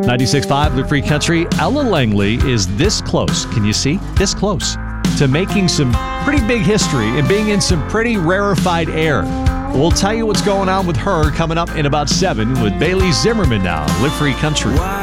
96.5 Live Free Country. Ella Langley is this close. Can you see? This close to making some pretty big history and being in some pretty rarefied air. We'll tell you what's going on with her coming up in about 7 with Bailey Zimmerman now. Live Free Country.